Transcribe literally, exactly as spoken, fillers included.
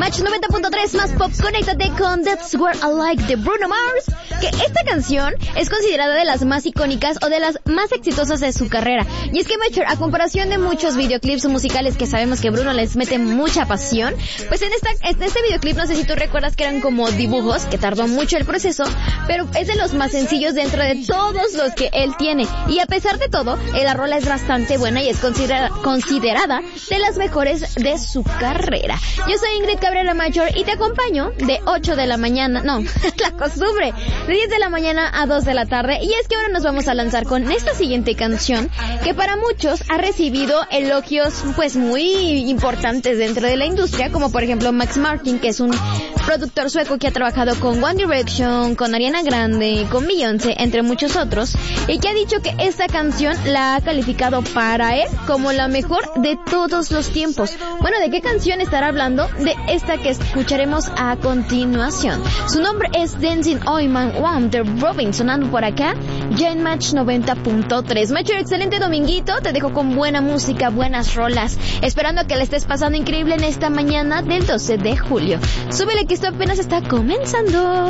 Match noventa punto tres más pop, conéctate con That's Where I Like de Bruno Mars, que esta canción es considerada de las más icónicas o de las más exitosas de su carrera. Y es que Matcher, a comparación de muchos videoclips musicales que sabemos que Bruno les mete mucha pasión, pues en esta en este videoclip, no sé si tú recuerdas que eran como dibujos, que tardó mucho el proceso, pero es de los más sencillos dentro de todos los que él tiene. Y a pesar de todo, la rola es bastante buena y es considera- considerada de las mejores de su carrera. Yo soy Ingrid Cabrera Mayor y te acompaño de ocho de la mañana, no, es la costumbre, de diez de la mañana a dos de la tarde. Y es que ahora nos vamos a lanzar con esta siguiente canción, que para muchos ha recibido elogios pues muy importantes dentro de la industria, como por ejemplo Max Martin, que es un productor sueco que ha trabajado con One Direction, con Ariana Grande, con Beyoncé, entre muchos otros, y que ha dicho que esta canción la ha calificado para él como la mejor de todos los tiempos. Bueno, ¿de qué canción estará hablando? De esta que escucharemos a continuación. Su nombre es Dancing Oyman Wonder Robin, sonando por acá, ya en Match noventa punto tres. Matcher, excelente dominguito, te dejo con buena música, buenas rolas, esperando que le estés pasando increíble en esta mañana del doce de julio. Súbele que esto apenas está comenzando.